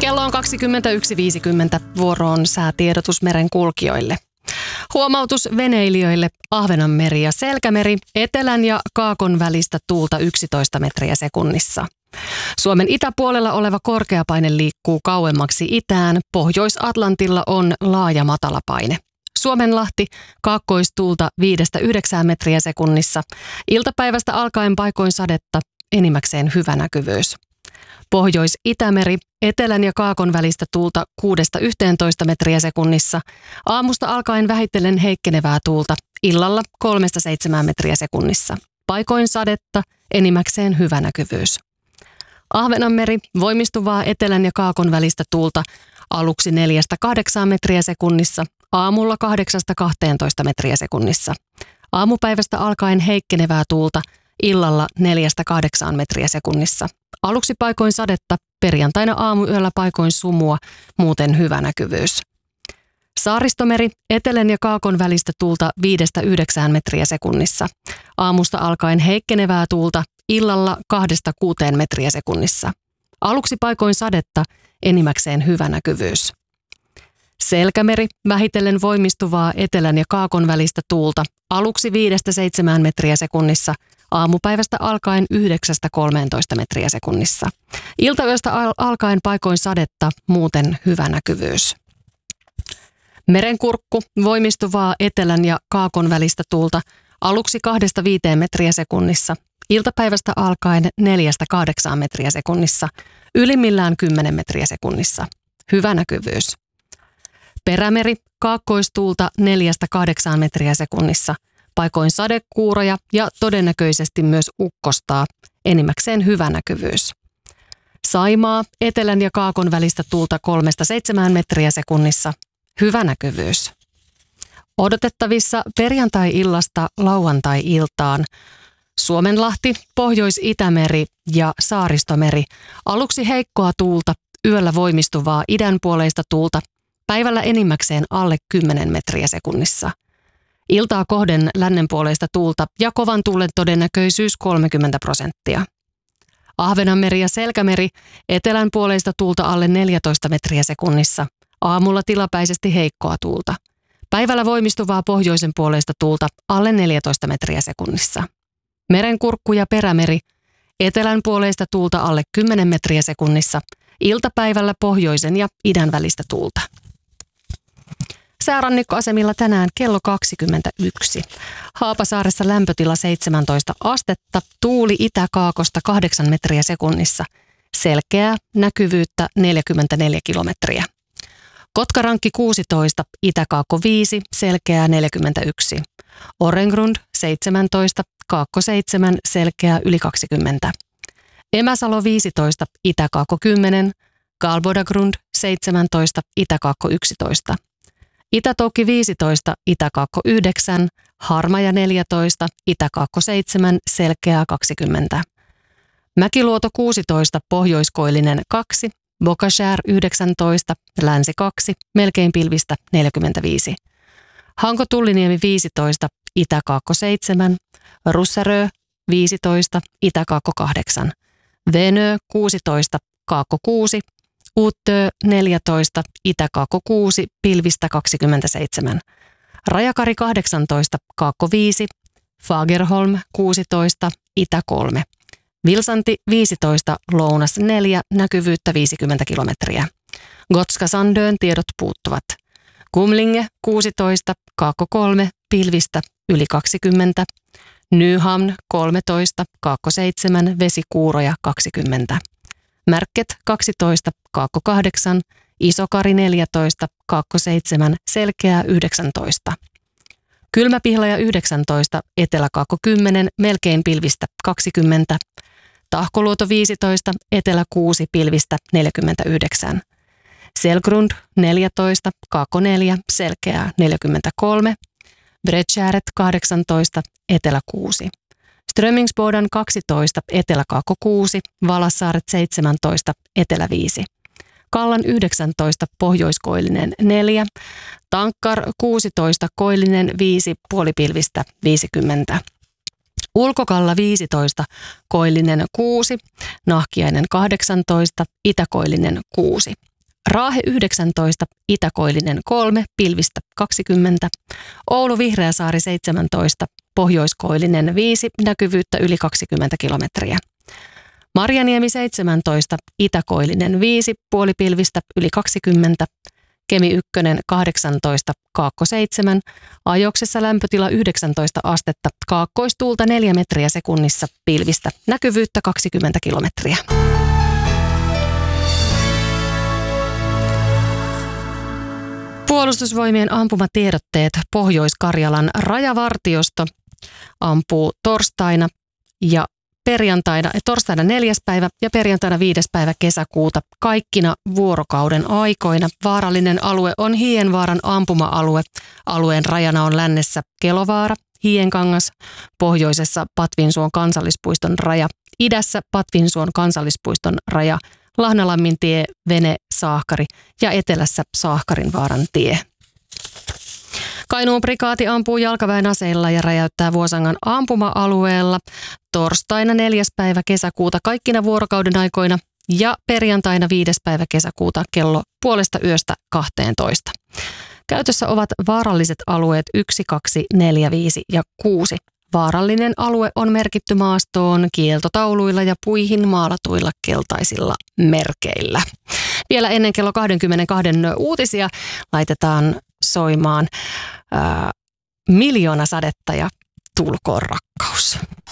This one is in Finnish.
Kello on 21.50. Vuoro on säätiedotus merenkulkijoille. Huomautus veneilijöille: Ahvenanmeri ja Selkämeri, etelän ja kaakon välistä tuulta 11 metriä sekunnissa. Suomen itäpuolella oleva korkeapaine liikkuu kauemmaksi itään. Pohjois-Atlantilla on laaja matalapaine. Suomenlahti, kaakkoistuulta 5-9 metriä sekunnissa. Iltapäivästä alkaen paikoin sadetta, enimmäkseen hyvä näkyvyys. Pohjois-Itämeri, etelän ja kaakon välistä tuulta 6-11 metriä sekunnissa. Aamusta alkaen vähitellen heikkenevää tuulta, illalla 3-7 metriä sekunnissa. Paikoin sadetta, enimmäkseen hyvä näkyvyys. Ahvenanmeri, voimistuvaa etelän ja kaakon välistä tuulta, aluksi 4-8 metriä sekunnissa, aamulla 8-12 metriä sekunnissa. Aamupäivästä alkaen heikkenevää tuulta, illalla 4-8 metriä sekunnissa. Aluksi paikoin sadetta, perjantaina aamuyöllä paikoin sumua, muuten hyvä näkyvyys. Saaristomeri, etelän ja kaakon välistä tuulta 5-9 metriä sekunnissa. Aamusta alkaen heikkenevää tuulta, illalla 2-6 metriä sekunnissa. Aluksi paikoin sadetta, enimmäkseen hyvä näkyvyys. Selkämeri, vähitellen voimistuvaa etelän ja kaakon välistä tuulta, aluksi 5-7 metriä sekunnissa, aamupäivästä alkaen 9-13 metriä sekunnissa. Iltayöstä alkaen paikoin sadetta, muuten hyvä näkyvyys. Merenkurkku, voimistuvaa etelän ja kaakon välistä tuulta, aluksi 2-5 metriä sekunnissa, iltapäivästä alkaen 4-8 metriä sekunnissa, ylimmillään 10 metriä sekunnissa. Hyvä näkyvyys. Perämeri, kaakkoistuulta 4-8 metriä sekunnissa, paikoin sadekuuroja ja todennäköisesti myös ukkostaa, enimmäkseen hyvä näkyvyys. Saimaa, etelän ja kaakon välistä tuulta 3-7 metriä sekunnissa, hyvä näkyvyys. Odotettavissa perjantai-illasta lauantai-iltaan Suomenlahti, Pohjois-Itämeri ja Saaristomeri, aluksi heikkoa tuulta, yöllä voimistuvaa idänpuoleista tuulta, päivällä enimmäkseen alle 10 metriä sekunnissa. Iltaa kohden lännenpuoleista tuulta ja kovan tuulen todennäköisyys 30%. Ahvenanmeri ja Selkämeri, etelänpuoleista tuulta alle 14 metriä sekunnissa. Aamulla tilapäisesti heikkoa tuulta. Päivällä voimistuvaa pohjoisen puoleista tuulta alle 14 metriä sekunnissa. Merenkurkku ja Perämeri, etelänpuoleista tuulta alle 10 metriä sekunnissa. Iltapäivällä pohjoisen ja idän välistä tuulta. Säärannikkoasemilla tänään kello 21. Haapasaaressa lämpötila 17 astetta, tuuli itäkaakosta 8 metriä sekunnissa, selkeää näkyvyyttä 44 kilometriä. Kotkarankki 16, itäkaakko 5, selkeää 41. Orengrund 17, kaakko 7, selkeää yli 20. Emäsalo 15, itäkaakko 10, Galbodagrund 17, itäkaakko 11. Itätoukki 15, itäkaakko 9, Harmaja 14, itäkaakko 7, selkeää 20. Mäkiluoto 16, pohjoiskoillinen 2, Bokashär 19, länsi 2, melkein pilvistä 45. Hanko Tulliniemi 15, itäkaakko 7, Russarö 15, itäkaakko 8, Venö 16, kaakko 6, Uttö 14, itäkaakko 6, pilvistä 27. Rajakari 18, kaakko 5, Fagerholm 16, itä 3. Vilsanti 15, lounas 4, näkyvyyttä 50 kilometriä. Gotska Sandön tiedot puuttuvat. Kumlinge 16, kaakko 3, pilvistä yli 20. Nyhamn 13, kaakko 7, vesikuuroja 20. Märket 12, kaakko 8, Isokari 14, kaakko 7, selkeää 19. Kylmäpihlaja 19, eteläkaakko 10, melkein pilvistä 20. Tahkoluoto 15, etelä 6, pilvistä 49. Selgrund 14, kaakko 4, selkeää 43. Bredtjäret 18, etelä 6. Strömingsbodan 12, eteläkaakko 6, Valassaaret 17, etelä 5. Kallan 19, pohjoiskoillinen 4, Tankkar 16, koillinen 5, puolipilvistä 50. Ulkokalla 15, koillinen 6, Nahkiainen 18, itäkoillinen 6. Raahe 19, Itä-Koillinen 3, pilvistä 20. Oulu Vihreäsaari 17, Pohjois-Koillinen 5, näkyvyyttä yli 20 kilometriä. Marjaniemi 17, Itä-Koillinen 5, puolipilvistä yli 20. Kemi 1, 18, Kaakko 7, Ajoksessa lämpötila 19 astetta, kaakkoistuulta 4 metriä sekunnissa, pilvistä, näkyvyyttä 20 kilometriä. Puolustusvoimien ampumatiedotteet. Pohjois-Karjalan rajavartiosto ampuu torstaina 4. päivä ja perjantaina 5. päivä kesäkuuta kaikkina vuorokauden aikoina. Vaarallinen alue on Hiienvaaran ampuma-alue. Alueen rajana on lännessä Kelovaara, Hiienkangas, pohjoisessa Patvinsuon kansallispuiston raja, idässä Patvinsuon kansallispuiston raja, Lahnalammintie, Vene, Saahkari ja etelässä Saahkarinvaaran tie. Kainuun prikaati ampuu jalkaväen aseilla ja räjäyttää Vuosangan ampuma-alueella torstaina 4. päivä kesäkuuta kaikkina vuorokauden aikoina ja perjantaina 5. päivä kesäkuuta kello 0:30–12. Käytössä ovat vaaralliset alueet 1, 2, 4, 5 ja 6. Vaarallinen alue on merkitty maastoon kieltotauluilla ja puihin maalatuilla keltaisilla merkeillä. Vielä ennen kello 22 uutisia laitetaan soimaan Miljoona sadetta ja Tulkoon rakkaus.